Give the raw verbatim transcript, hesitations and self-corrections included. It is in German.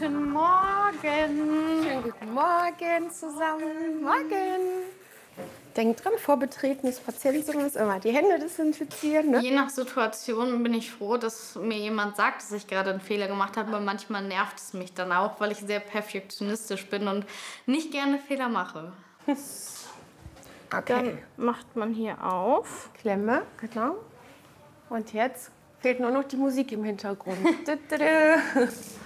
Guten Morgen. Schönen guten Morgen zusammen. Morgen. Denkt dran, vor Betreten des Patienten ist immer die Hände desinfizieren. Ne? Je nach Situation bin ich froh, dass mir jemand sagt, dass ich gerade einen Fehler gemacht habe. Aber manchmal nervt es mich dann auch, weil ich sehr perfektionistisch bin und nicht gerne Fehler mache. Okay. Dann macht man hier auf. Klemme, genau. Und jetzt fehlt nur noch die Musik im Hintergrund.